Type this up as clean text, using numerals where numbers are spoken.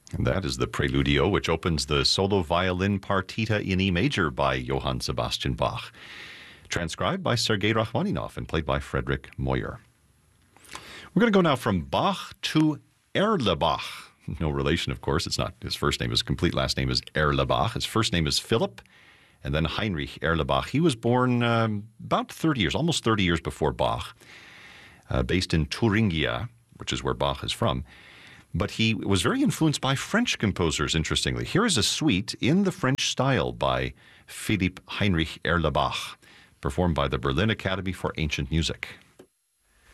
And that is the Preludio, which opens the solo violin partita in E major by Johann Sebastian Bach, transcribed by Sergei Rachmaninoff and played by Frederick Moyer. We're going to go now from Bach to Erlebach. No relation, of course. It's not his first name. His complete last name is Erlebach. His first name is Philip, and then Heinrich Erlebach. He was born about 30 years, almost 30 years before Bach, based in Thuringia, which is where Bach is from. But he was very influenced by French composers, interestingly. Here is a suite in the French style by Philippe Heinrich Erlebach, performed by the Berlin Academy for Ancient Music.